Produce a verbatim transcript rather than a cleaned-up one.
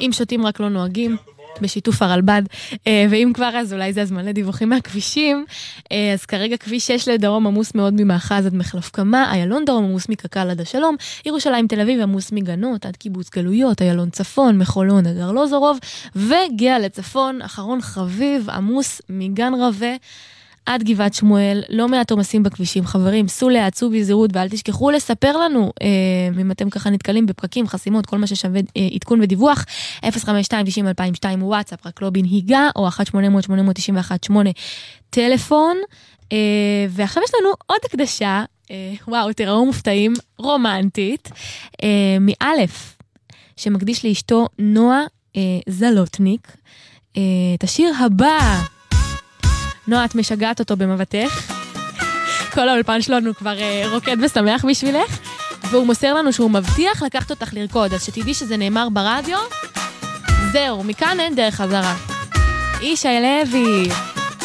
אם שותים רק לא נוהגים, בשיתוף הרלב"ד, ואם כבר אז אולי זה הזמן לדיווחים מהכבישים, אז כרגע כביש שש לדרום עמוס מאוד ממאחז עד מחלף קמה, איילון דרום עמוס מקק"ל עד השלום, ירושלים תל אביב עמוס מגנות עד קיבוץ גלויות, איילון צפון, מחולון עד ארלוזורוב, וגיע לצפון, אחרון חביב, עמוס מגן רווה, עד גבעת שמואל, לא מעט עומסים בכבישים, חברים, סעו להעצו בזהירות, ואל תשכחו לספר לנו, אה, אם אתם ככה נתקלים בפקקים, חסימות, כל מה ששווה אה, עדכון ודיווח, אפס חמש שתיים תשעים אלפיים ושתיים וואטסאפ, רק לא בנהיגה, או אחת שמונה אפס אפס שמונה תשע אחת שמונה טלפון, אה, ועכשיו יש לנו עוד הקדשה, אה, וואו, תראו מופתעים, רומנטית, אה, מאלף, שמקדיש לאשתו נועה אה, זלוטניק, אה, את השיר הבא, נועה, את משגעת אותו במבטך. כל האולפן שלנו כבר uh, רוקד ושמח בשבילך. והוא מוסר לנו שהוא מבטיח לקחת אותך לרקוד. אז שתדעי שזה נאמר ברדיו. זהו, מכאן אין דרך חזרה. איש הלוי.